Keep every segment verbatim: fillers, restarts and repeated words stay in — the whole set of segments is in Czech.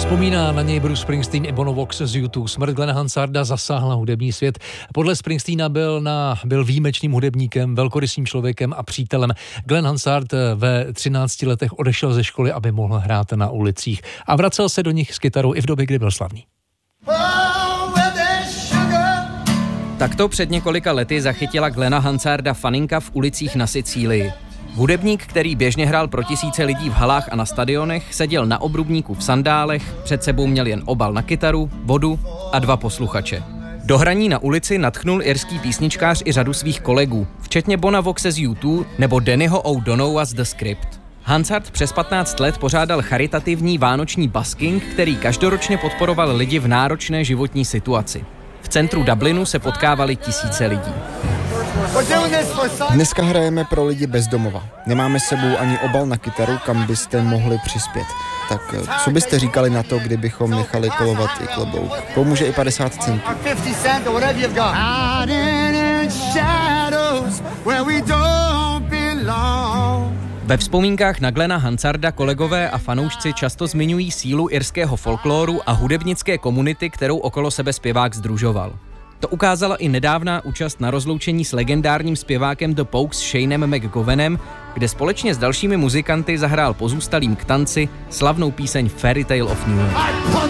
Vzpomíná na něj Bruce Springsteen i Bono Vox z U dva. Smrt Glena Hansarda zasáhla hudební svět. Podle Springsteena byl, na, byl výjimečným hudebníkem, velkorysým člověkem a přítelem. Glenn Hansard ve třinácti letech odešel ze školy, aby mohl hrát na ulicích. A vracel se do nich s kytarou i v době, kdy byl slavný. Takto před několika lety zachytila Glena Hansarda faninka v ulicích na Sicílii. Hudebník, který běžně hrál pro tisíce lidí v halách a na stadionech, seděl na obrubníku v sandálech, před sebou měl jen obal na kytaru, vodu a dva posluchače. Do hraní na ulici nadchnul irský písničkář i řadu svých kolegů, včetně Bona Voxe z U dva nebo Dannyho O'Donoghua z The Script. Hansard přes patnáct let pořádal charitativní vánoční busking, který každoročně podporoval lidi v náročné životní situaci. V centru Dublinu se potkávali tisíce lidí. Dneska hrajeme pro lidi bez domova. Nemáme s sebou ani obal na kytaru, kam byste mohli přispět. Tak co byste říkali na to, kdybychom nechali kolovat i klobouk? Pomůže i padesát centů. Ve vzpomínkách na Glena Hansarda kolegové a fanoušci často zmiňují sílu irského folkloru a hudebnické komunity, kterou okolo sebe zpěvák sdružoval. To ukázala i nedávná účast na rozloučení s legendárním zpěvákem The Pogues Shanem McGowanem, kde společně s dalšími muzikanty zahrál pozůstalým k tanci slavnou píseň Fairy Tale of New York.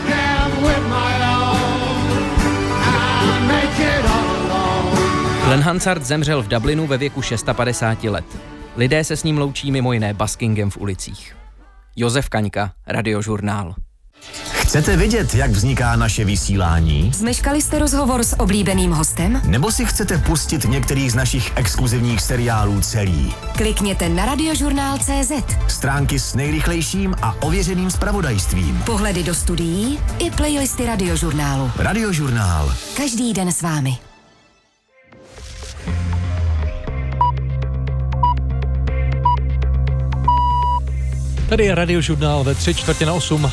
Glenn Hansard zemřel v Dublinu ve věku padesáti šesti let. Lidé se s ním loučí mimo jiné buskingem v ulicích. Josef Kaňka, Radiožurnál. Chcete vědět, jak vzniká naše vysílání? Zmeškali jste rozhovor s oblíbeným hostem? Nebo si chcete pustit některý z našich exkluzivních seriálů celý? Klikněte na radiožurnál tečka cé zet. Stránky s nejrychlejším a ověřeným zpravodajstvím. Pohledy do studií i playlisty Radiožurnálu. Radiožurnál. Každý den s vámi. Tady je Radiožurnál ve tři čtvrtě na osm.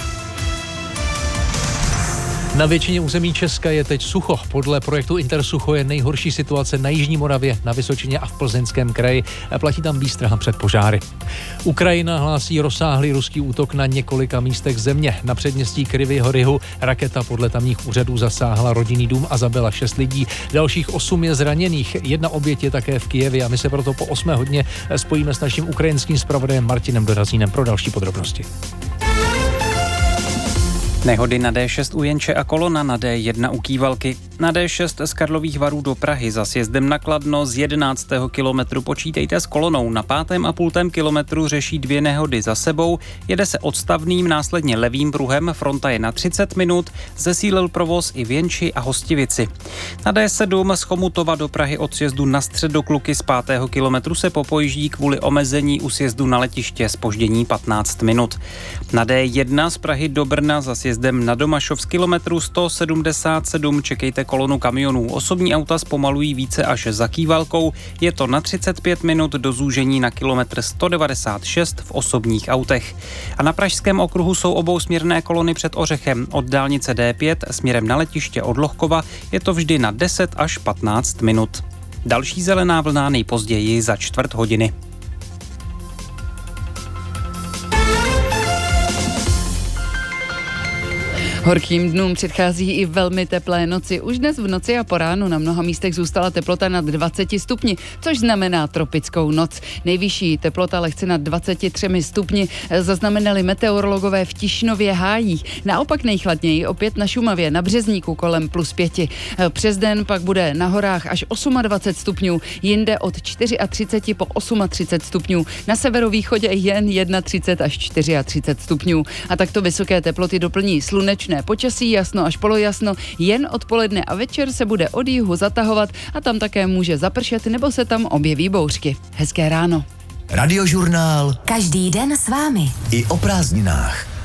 Na většině území Česka je teď sucho. Podle projektu Intersucho je nejhorší situace na Jižní Moravě, na Vysočině a v Plzeňském kraji. Platí tam výstraha před požáry. Ukrajina hlásí rozsáhlý ruský útok na několika místech země. Na předměstí Kryvyho Rihu raketa podle tamních úřadů zasáhla rodinný dům a zabila šest lidí. Dalších osm je zraněných. Jedna oběť je také v Kyjevě a my se proto po osmé hodině spojíme s naším ukrajinským zpravodajem Martinem Dorazínem pro další podrobnosti. Nehody na D šest u Jenče a kolona na D jedna u Kývalky. Na D šest z Karlových Varů do Prahy za sjezdem na Kladno z jedenáctého kilometru počítejte s kolonou. Na pátém a půltém kilometru řeší dvě nehody za sebou. Jede se odstavným, následně levým pruhem, fronta je na třicet minut, zesílil provoz i v Jenči a Hostivici. Na D sedm z Chomutova do Prahy od sjezdu na střed do Kluky z pátého kilometru se popojíždí kvůli omezení u sjezdu na letiště zpoždění patnáct minut. Na D jedna z Prahy do Brna za sjezdem na Domašov z kilometru sto sedmdesát sedm čekejte kolonu kamionů. Osobní auta zpomalují více až za Kývalkou. Je to na třicet pět minut do zúžení na kilometr sto devadesát šest v osobních autech. A na Pražském okruhu jsou obousměrné kolony před Ořechem. Od dálnice D pět směrem na letiště od Lohkova je to vždy na deset až patnáct minut. Další zelená vlna nejpozději za čtvrt hodiny. Horkým dnům předchází i velmi teplé noci. Už dnes v noci a po ránu na mnoha místech zůstala teplota nad dvaceti stupni, což znamená tropickou noc. Nejvyšší teplota lehce nad dvaceti třemi stupni zaznamenali meteorologové v Tišnově Hájích. Naopak nejchladněji opět na Šumavě, na Březníku kolem plus pěti. Přes den pak bude na horách až dvacet osm stupňů, jinde od třicet čtyři po třicet osm stupňů. Na severovýchodě jen třicet jedna až třicet čtyři stupňů. A takto vysoké teploty doplní slunečné počasí, jasno až polojasno, jen odpoledne a večer se bude od jihu zatahovat a tam také může zapršet nebo se tam objeví bouřky. Hezké ráno. Radiožurnál. Každý den s vámi. I o prázdninách.